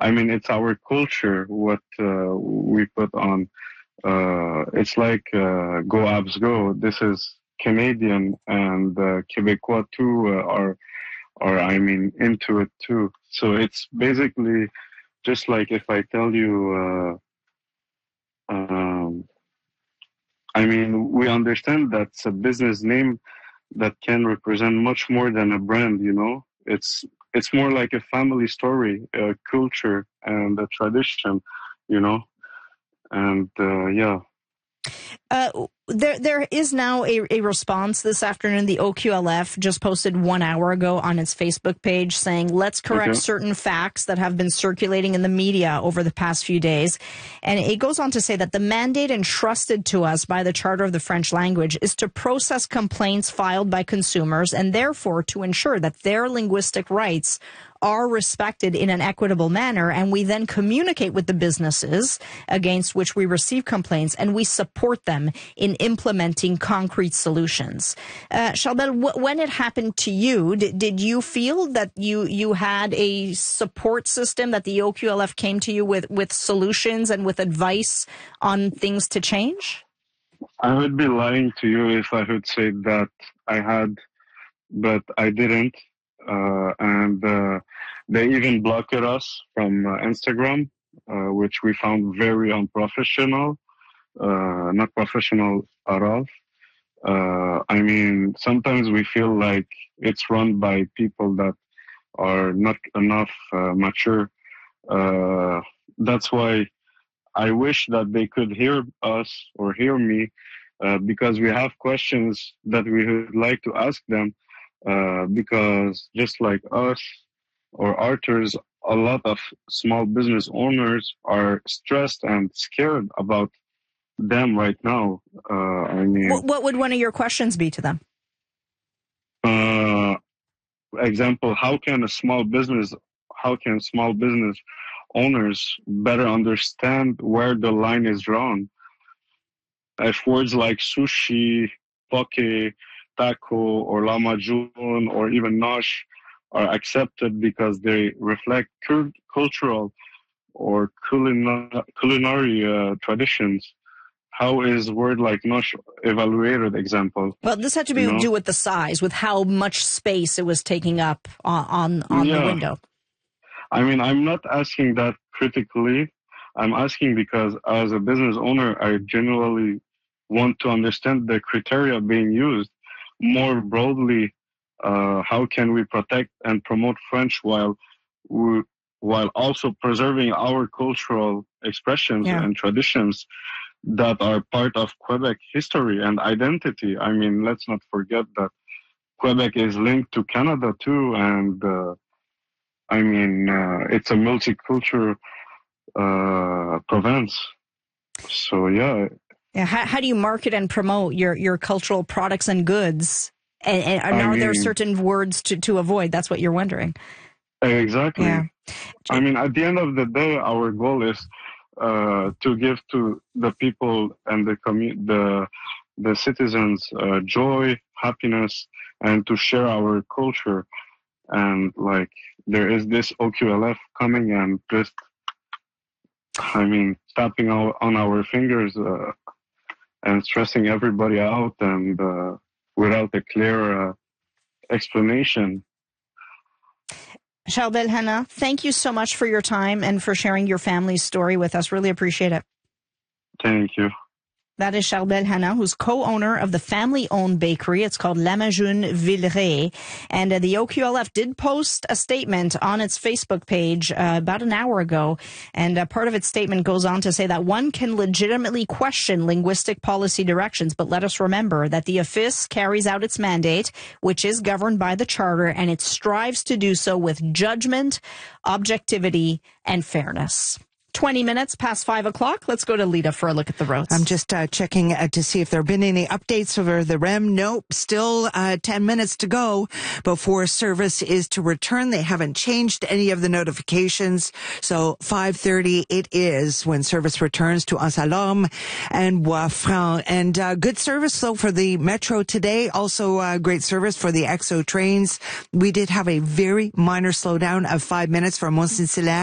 I mean, it's our culture, what we put on. It's like Go Abs Go. This is Canadian, and Quebecois too are I mean into it too. So it's basically just like if I tell you, I mean, we understand that's a business name that can represent much more than a brand. You know, it's more like a family story, a culture, and a tradition. You know, and yeah. There is now a response this afternoon. The OQLF just posted 1 hour ago on its Facebook page saying, let's correct certain facts that have been circulating in the media over the past few days. And it goes on to say that the mandate entrusted to us by the Charter of the French Language is to process complaints filed by consumers and therefore to ensure that their linguistic rights are respected in an equitable manner, and we then communicate with the businesses against which we receive complaints, and we support them in implementing concrete solutions. Charbel, when it happened to you, did you feel that you had a support system, that the OQLF came to you with solutions and with advice on things to change? I would be lying to you if I would say that I had, but I didn't. And they even blocked us from Instagram, which we found very unprofessional, not professional at all. I mean, sometimes we feel like it's run by people that are not enough mature. That's why I wish that they could hear us or hear me, because we have questions that we would like to ask them. Because just like us or authors, a lot of small business owners are stressed and scared about them right now. I mean, what would one of your questions be to them? Example, how can small business owners better understand where the line is drawn? If words like sushi, poke, taco, or lama jun, or even nosh are accepted because they reflect cultural or culinary traditions, how is word like nosh evaluated, example? Well, this had to do with the size, with how much space it was taking up on the window. I mean, I'm not asking that critically. I'm asking because as a business owner, I genuinely want to understand the criteria being used. More broadly, how can we protect and promote French while also preserving our cultural expressions and traditions that are part of Quebec history and identity? I mean, let's not forget that Quebec is linked to Canada too, and I mean, it's a multicultural province. So yeah. Yeah, how do you market and promote your cultural products and goods? And are there certain words to avoid? That's what you're wondering. Exactly. Yeah. I mean, at the end of the day, our goal is to give to the people and the citizens joy, happiness, and to share our culture. And like, there is this OQLF coming and just, I mean, tapping on our fingers. And stressing everybody out and without a clear explanation. Charbel Hanna, thank you so much for your time and for sharing your family's story with us. Really appreciate it. Thank you. That is Charbel Hanna, who's co-owner of the family-owned bakery. It's called La Majoune Villeray. And the OQLF did post a statement on its Facebook page about an hour ago. And part of its statement goes on to say that one can legitimately question linguistic policy directions, but let us remember that the office carries out its mandate, which is governed by the Charter, and it strives to do so with judgment, objectivity, and fairness. 20 minutes past 5 o'clock. Let's go to Lita for a look at the roads. I'm just checking to see if there have been any updates over the REM. Nope. Still 10 minutes to go before service is to return. They haven't changed any of the notifications. So 5:30 it is when service returns to Anse-à-Lorme and Bois-Franc. And good service though for the Metro today. Also great service for the EXO trains. We did have a very minor slowdown of 5 minutes from Mont-Saint-Hilaire